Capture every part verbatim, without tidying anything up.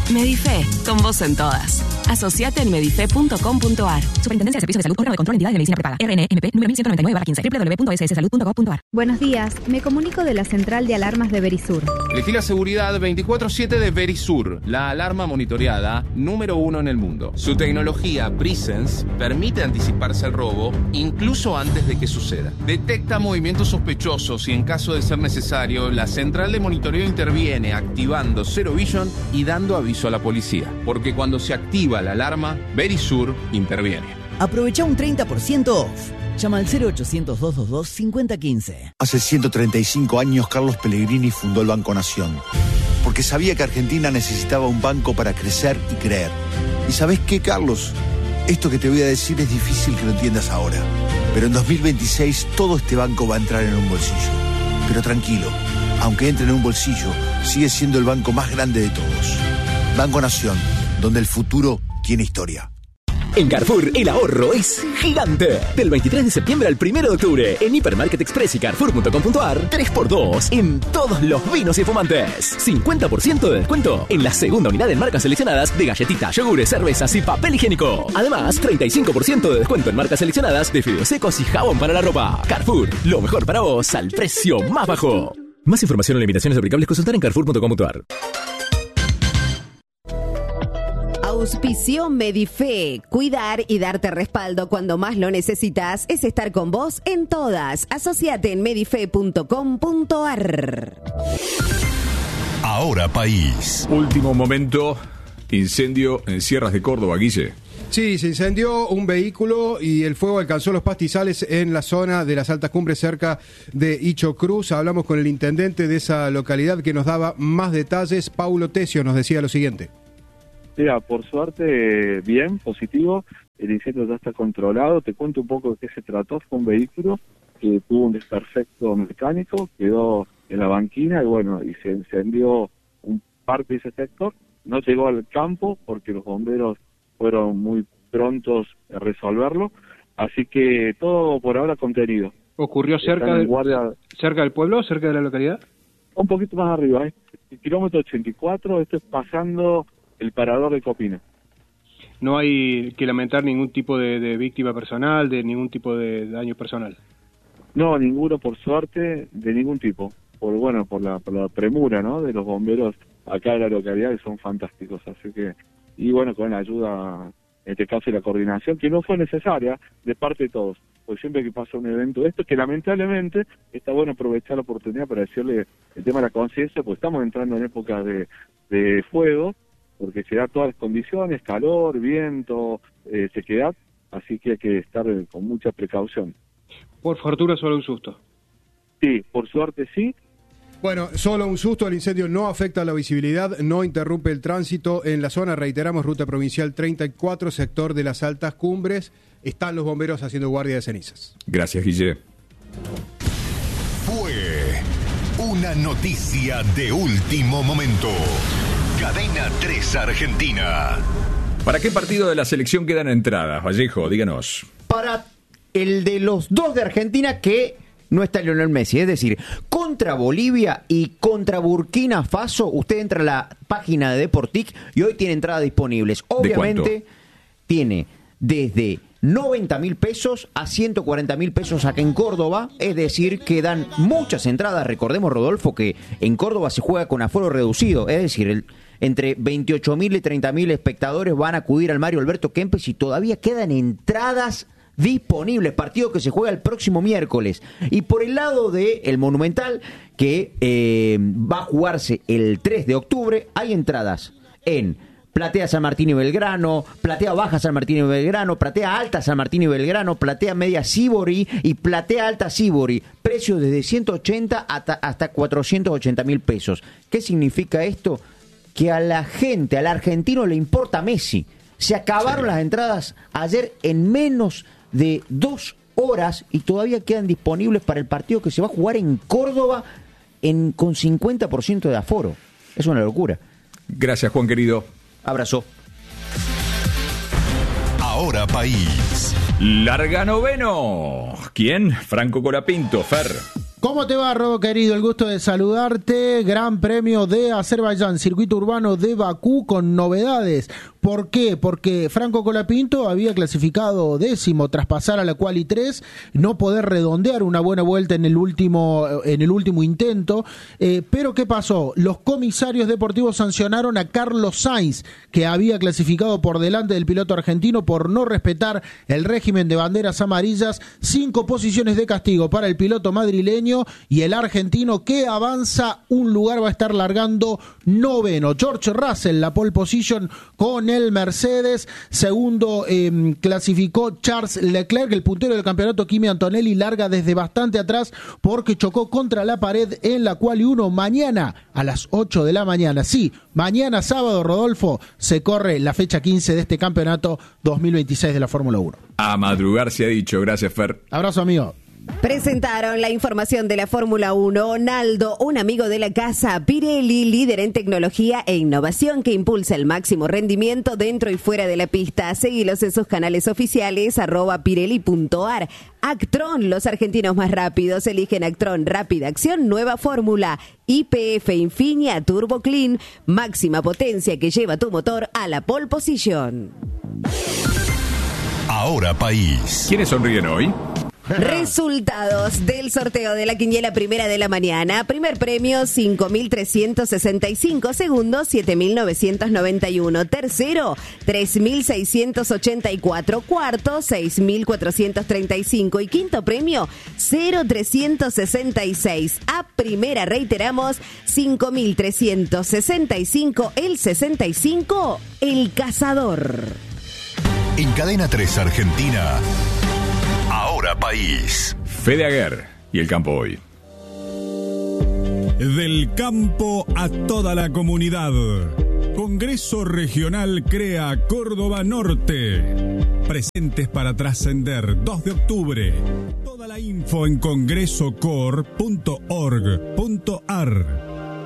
Medife, con vos en todas. Asociate en medife punto com punto ar. Superintendencia de Servicios de Salud, órgano de control de entidades de medicina prepaga. R N M P número mil ciento noventa y nueve barra quince. doble u doble u doble u punto s s salud punto gov punto ar. Buenos días, me comunico de la central de alarmas de Verisur. Elegí la seguridad veinticuatro siete de Verisur, la alarma monitoreada número uno en el mundo. Su tecnología Presence permite anticiparse al robo incluso antes de que suceda. Detecta movimientos sospechosos y en caso de ser necesario, la central de monitoreo interviene activando Zero Vision y dando aviso a la policía. Porque cuando se activa la alarma, Verisur interviene. Aprovecha un treinta por ciento off. Llama al cero ochocientos, doscientos veintidós, cincuenta quince. Hace ciento treinta y cinco años Carlos Pellegrini fundó el Banco Nación, porque sabía que Argentina necesitaba un banco para crecer y creer. ¿Y sabés qué, Carlos? Esto que te voy a decir es difícil que lo entiendas ahora, pero en dos mil veintiséis todo este banco va a entrar en un bolsillo. Pero tranquilo, aunque entre en un bolsillo, sigue siendo el banco más grande de todos. Banco Nación, donde el futuro tiene historia. En Carrefour, el ahorro es gigante. Del veintitrés de septiembre al primero de octubre, en Hipermarket Express y Carrefour punto com punto ar, tres por dos en todos los vinos y espumantes. cincuenta por ciento de descuento en la segunda unidad en marcas seleccionadas de galletitas, yogures, cervezas y papel higiénico. Además, treinta y cinco por ciento de descuento en marcas seleccionadas de fideos secos y jabón para la ropa. Carrefour, lo mejor para vos al precio más bajo. Más información o limitaciones aplicables consultar en carrefour punto com punto ar. Auspició Medife. Cuidar y darte respaldo cuando más lo necesitas es estar con vos en todas. Asociate en medife punto com punto ar. Ahora País. Último momento, incendio en Sierras de Córdoba, Guille. Sí, se incendió un vehículo y el fuego alcanzó los pastizales en la zona de las altas cumbres cerca de Icho Cruz. Hablamos con el intendente de esa localidad que nos daba más detalles. Paulo Tesio nos decía lo siguiente. Mira, por suerte, bien, positivo, el incendio ya está controlado. Te cuento un poco de qué se trató. Fue un vehículo que tuvo un desperfecto mecánico, quedó en la banquina y bueno, y se encendió un parte de ese sector. No llegó al campo porque los bomberos fueron muy prontos a resolverlo, así que todo por ahora contenido. ¿Ocurrió cerca del, guardia... cerca del pueblo, cerca de la localidad? Un poquito más arriba, ¿eh? El kilómetro ochenta y cuatro, esto es pasando el parador de Copina. No hay que lamentar ningún tipo de, de víctima personal, de ningún tipo de daño personal. No, ninguno por suerte, de ningún tipo. Por bueno, por la, por la premura, ¿no? De los bomberos acá de la localidad, que son fantásticos. Así que, y bueno, con la ayuda, en este caso, y la coordinación, que no fue necesaria de parte de todos. Porque siempre que pasa un evento de esto, que lamentablemente está bueno aprovechar la oportunidad para decirle el tema de la conciencia, porque estamos entrando en épocas de, de fuego, porque se da todas las condiciones, calor, viento, eh, sequedad, así que hay que estar eh, con mucha precaución. Por fortuna, solo un susto. Sí, por suerte sí. Bueno, solo un susto, el incendio no afecta la visibilidad, no interrumpe el tránsito en la zona, reiteramos, ruta provincial treinta y cuatro, sector de las altas cumbres, están los bomberos haciendo guardia de cenizas. Gracias, Guille. Fue una noticia de último momento. Cadena tres Argentina. ¿Para qué partido de la selección quedan entradas, Vallejo? Díganos. Para el de los dos de Argentina que no está Lionel Messi, es decir, contra Bolivia y contra Burkina Faso, usted entra a la página de Deportic y hoy tiene entradas disponibles. Obviamente tiene desde noventa mil pesos a ciento cuarenta mil pesos acá en Córdoba, es decir, quedan muchas entradas. Recordemos, Rodolfo, que en Córdoba se juega con aforo reducido, es decir, el, entre veintiocho mil y treinta mil espectadores van a acudir al Mario Alberto Kempes y todavía quedan entradas disponibles, partido que se juega el próximo miércoles. Y por el lado de el Monumental, que eh, va a jugarse el tres de octubre, hay entradas en Platea San Martín y Belgrano, Platea Baja San Martín y Belgrano, Platea Alta San Martín y Belgrano, Platea Media Sibori y Platea Alta Sibori. Precios desde ciento ochenta hasta, hasta cuatrocientos ochenta mil pesos. ¿Qué significa esto? Que a la gente, al argentino le importa Messi. Se acabaron sí. las entradas ayer en menos de dos horas y todavía quedan disponibles para el partido que se va a jugar en Córdoba en, con cincuenta por ciento de aforo. Es una locura. Gracias, Juan querido. Abrazo. Ahora País. Larga noveno. ¿Quién? Franco Colapinto, Fer. ¿Cómo te va, Rodo, querido? El gusto de saludarte. Gran Premio de Azerbaiyán, circuito urbano de Bakú con novedades. ¿Por qué? Porque Franco Colapinto había clasificado décimo tras pasar a la quali tres, no poder redondear una buena vuelta en el último, en el último intento. Eh, pero ¿qué pasó? Los comisarios deportivos sancionaron a Carlos Sainz, que había clasificado por delante del piloto argentino por no respetar el régimen de banderas amarillas. Cinco posiciones de castigo para el piloto madrileño, y el argentino que avanza un lugar va a estar largando noveno. George Russell, la pole position con el Mercedes. Segundo eh, clasificó Charles Leclerc, el puntero del campeonato. Kimi Antonelli larga desde bastante atrás porque chocó contra la pared en la quali uno. Mañana a las ocho de la mañana, sí, mañana sábado, Rodolfo, se corre la fecha quince de este campeonato dos mil veintiséis de la Fórmula uno. A madrugar se ha dicho. Gracias, Fer. Abrazo, amigo. Presentaron la información de la Fórmula uno. Naldo, un amigo de la casa. Pirelli, líder en tecnología e innovación que impulsa el máximo rendimiento dentro y fuera de la pista. Seguilos en sus canales oficiales, arroba pirelli punto ar. Actron, los argentinos más rápidos eligen Actron Rápida Acción, nueva fórmula. Y P F Infinia Turbo Clean, máxima potencia que lleva tu motor a la pole position. Ahora País. ¿Quiénes sonríen hoy? Resultados del sorteo de la quiniela primera de la mañana. Primer premio, cinco mil trescientos sesenta y cinco. Segundo, siete mil novecientos noventa y uno. Tercero, tres mil seiscientos ochenta y cuatro. Cuarto, seis mil cuatrocientos treinta y cinco. Y quinto premio, cero trescientos sesenta y seis. A primera, reiteramos, cinco mil trescientos sesenta y cinco. El sesenta y cinco, el cazador. En Cadena tres Argentina. Ahora País. Fede Aguer y el campo hoy. Del campo a toda la comunidad. Congreso Regional Crea Córdoba Norte. Presentes para trascender. dos de octubre. Toda la info en congreso cor punto org punto ar.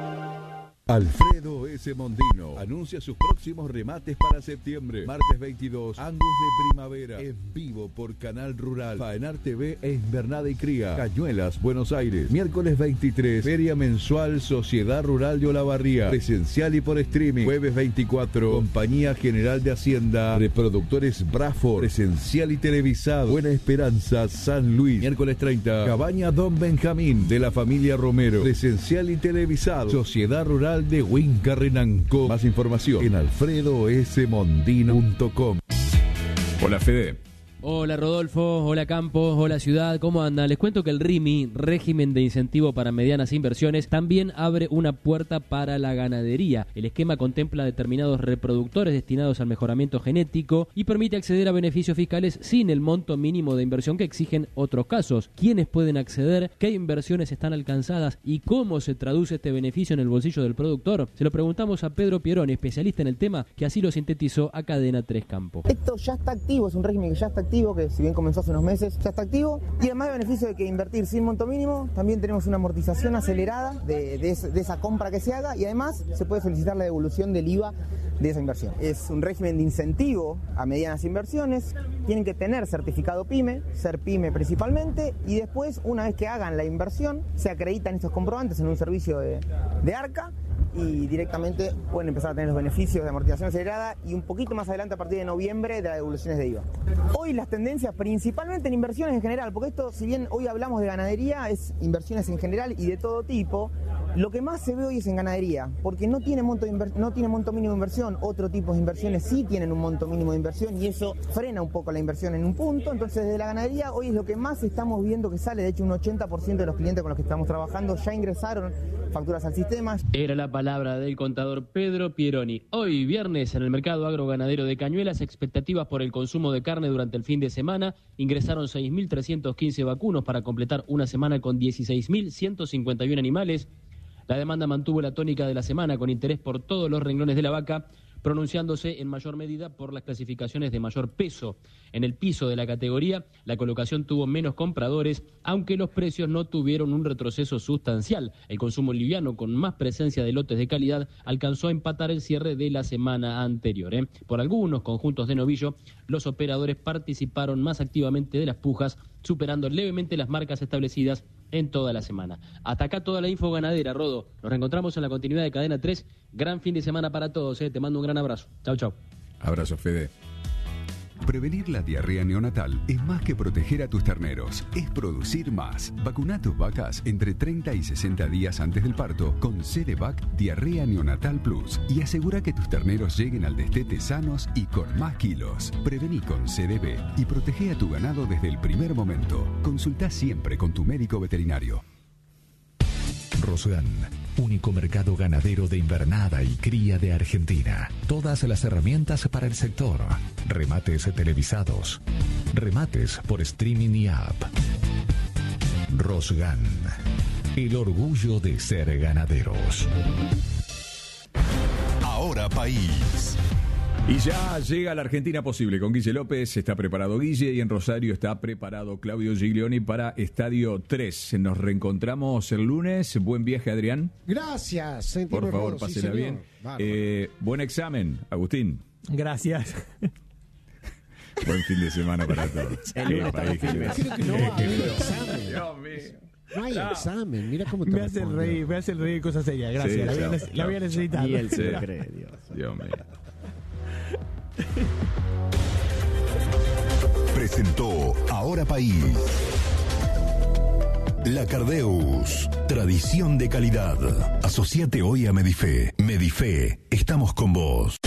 Alfredo S. Mondino anuncia sus próximos remates para septiembre. Martes veintidós, Angus de Primavera, en vivo por Canal Rural. Faenar T V e Invernada y Cría, Cañuelas, Buenos Aires. Miércoles veintitrés, Feria Mensual Sociedad Rural de Olavarría, presencial y por streaming. Jueves veinticuatro, Compañía General de Hacienda, Reproductores Braford, presencial y televisado. Buena Esperanza, San Luis. Miércoles treinta, Cabaña Don Benjamín, de la familia Romero, presencial y televisado. Sociedad Rural de Huincarrenanco. Más información en alfredo s mondino punto com. Hola, Fede. Hola Rodolfo, hola Campos, hola Ciudad, ¿cómo andan? Les cuento que el R I M I, régimen de incentivo para medianas inversiones, también abre una puerta para la ganadería. El esquema contempla determinados reproductores destinados al mejoramiento genético y permite acceder a beneficios fiscales sin el monto mínimo de inversión que exigen otros casos. ¿Quiénes pueden acceder? ¿Qué inversiones están alcanzadas? ¿Y cómo se traduce este beneficio en el bolsillo del productor? Se lo preguntamos a Pedro Pieroni, especialista en el tema, que así lo sintetizó a Cadena tres Campo. Esto ya está activo, es un régimen que ya está activo, que si bien comenzó hace unos meses, ya está activo, y además el beneficio de que invertir sin monto mínimo, también tenemos una amortización acelerada de, de, de esa compra que se haga, y además se puede solicitar la devolución del I V A de esa inversión. Es un régimen de incentivo a medianas inversiones, tienen que tener certificado PYME, ser PYME principalmente, y después, una vez que hagan la inversión, se acreditan estos comprobantes en un servicio de, de ARCA, y directamente pueden empezar a tener los beneficios de amortización acelerada y un poquito más adelante, a partir de noviembre, de las devoluciones de I V A. Hoy las tendencias principalmente en inversiones en general, porque esto, si bien hoy hablamos de ganadería, es inversiones en general y de todo tipo. Lo que más se ve hoy es en ganadería, porque no tiene monto, de inver- no tiene monto mínimo de inversión. Otro tipo de inversiones sí tienen un monto mínimo de inversión y eso frena un poco la inversión en un punto. Entonces, desde la ganadería hoy es lo que más estamos viendo que sale. De hecho, un ochenta por ciento de los clientes con los que estamos trabajando ya ingresaron facturas al sistema. Era la palabra del contador Pedro Pieroni. Hoy, viernes, en el mercado agroganadero de Cañuelas, expectativas por el consumo de carne durante el fin de semana. Ingresaron seis mil trescientos quince vacunos para completar una semana con dieciséis mil ciento cincuenta y uno animales. La demanda mantuvo la tónica de la semana con interés por todos los renglones de la vaca, pronunciándose en mayor medida por las clasificaciones de mayor peso. En el piso de la categoría, la colocación tuvo menos compradores, aunque los precios no tuvieron un retroceso sustancial. El consumo liviano, con más presencia de lotes de calidad, alcanzó a empatar el cierre de la semana anterior. ¿eh? Por algunos conjuntos de novillo, los operadores participaron más activamente de las pujas, superando levemente las marcas establecidas en toda la semana. Hasta acá toda la info ganadera, Rodo. Nos reencontramos en la continuidad de Cadena tres. Gran fin de semana para todos, ¿eh? Te mando un gran abrazo. Chau, chau. Abrazo, Fede. Prevenir la diarrea neonatal es más que proteger a tus terneros, es producir más. Vacuna tus vacas entre treinta y sesenta días antes del parto con Cedevac Diarrea Neonatal Plus y asegura que tus terneros lleguen al destete sanos y con más kilos. Prevení con C D B y protege a tu ganado desde el primer momento. Consulta siempre con tu médico veterinario. Rosgan, único mercado ganadero de invernada y cría de Argentina. Todas las herramientas para el sector. Remates televisados. Remates por streaming y app. Rosgan, el orgullo de ser ganaderos. Ahora País. Y ya llega la Argentina Posible con Guille López. Está preparado Guille y en Rosario está preparado Claudio Giglioni para Estadio tres. Nos reencontramos el lunes. Buen viaje, Adrián. Gracias. Por favor, sí, pásela bien. Eh, buen examen, Agustín. Gracias. Buen fin de semana para todos. El lunes país, creo que no va a haber examen. Dios mío. No hay no. examen, mira cómo te me hace reír, me hace reír cosas serias. Gracias, sí, la, voy a, la voy a necesitar. Y él se lo cree, Dios. Dios mío. Presentó Ahora País. La Cardeus, tradición de calidad. Asociate hoy a Medife. Medife, estamos con vos.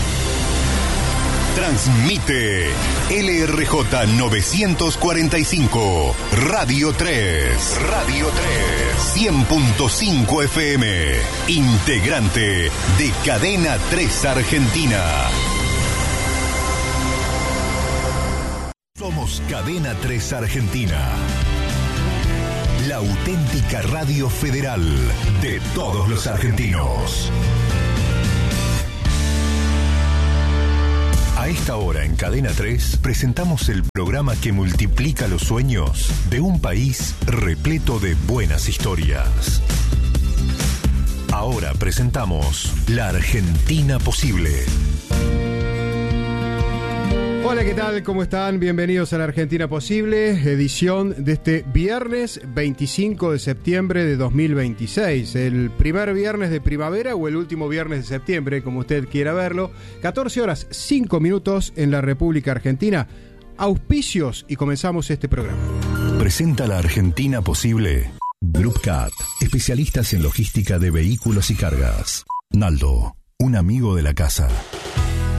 Transmite L R J novecientos cuarenta y cinco, Radio tres. Radio tres. cien punto cinco F M. Integrante de Cadena tres Argentina. Somos Cadena tres Argentina. La auténtica radio federal de todos los argentinos. A esta hora en Cadena tres presentamos el programa que multiplica los sueños de un país repleto de buenas historias. Ahora presentamos La Argentina Posible. Hola, ¿qué tal? ¿Cómo están? Bienvenidos a La Argentina Posible, edición de este viernes veinticinco de septiembre de dos mil veintiséis. El primer viernes de primavera o el último viernes de septiembre, como usted quiera verlo. catorce horas cinco minutos en la República Argentina. Auspicios y comenzamos este programa. Presenta La Argentina Posible. Group Cat, especialistas en logística de vehículos y cargas. Naldo, un amigo de la casa.